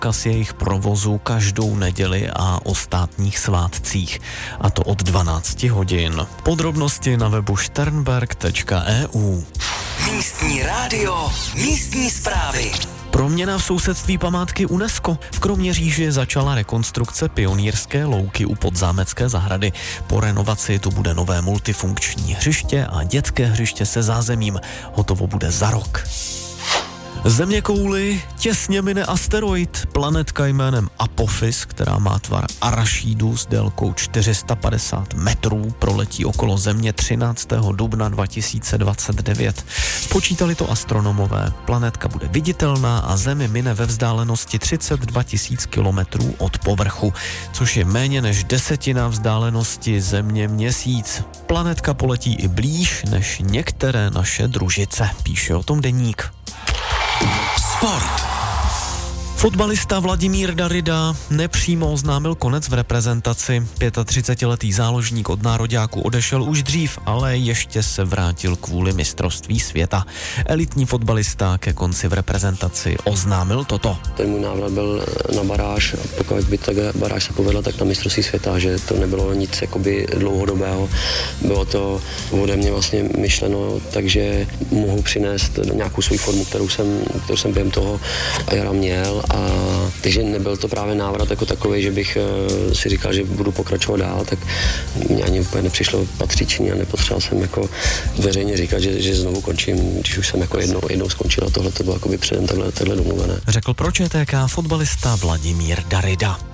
zákaz jejich provozu každou neděli a o státních svátcích, a to od 12 hodin. Podrobnosti na webu sternberg.eu. Místní rádio, místní zprávy. Proměna v sousedství památky UNESCO. V Kroměříži začala rekonstrukce pionýrské louky u Podzámecké zahrady. Po renovaci tu bude nové multifunkční hřiště a dětské hřiště se zázemím. Hotovo bude za rok. Zeměkouli těsně mine asteroid. Planetka jménem Apophis, která má tvar arašídu s délkou 450 metrů, proletí okolo Země 13. dubna 2029. Spočítali to astronomové. Planetka bude viditelná a Zemi mine ve vzdálenosti 32 000 kilometrů od povrchu, což je méně než desetina vzdálenosti Země Měsíc. Planetka poletí i blíž než některé naše družice, píše o tom Deník. Sport. Fotbalista Vladimír Darida nepřímo oznámil konec v reprezentaci. 35letý záložník od nároďáku odešel už dřív, ale ještě se vrátil kvůli mistrovství světa. Elitní fotbalista ke konci v reprezentaci oznámil toto. Ten můj návrat byl na baráž, pokud by ta baráž se povedla, tak na mistrovství světa, že to nebylo nic jakoby dlouhodobého. Bylo to ode mě vlastně myšleno, takže mohu přinést nějakou svou formu, kterou jsem během toho jara měl. A takže nebyl to právě návrat jako takový, že bych si říkal, že budu pokračovat dál, tak mě ani úplně nepřišlo patřičný a nepotřeboval jsem jako veřejně říkat, že znovu končím, když už jsem jako jednou skončil a tohle to bylo jakoby předem takhle domluvené. Řekl pro ČTK fotbalista Vladimír Darida.